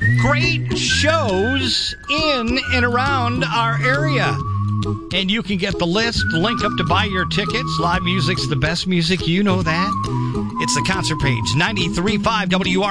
great shows in and around our area. And you can get the list, link up to buy your tickets. Live music's the best music, you know that. It's the concert page, 93.5 WR.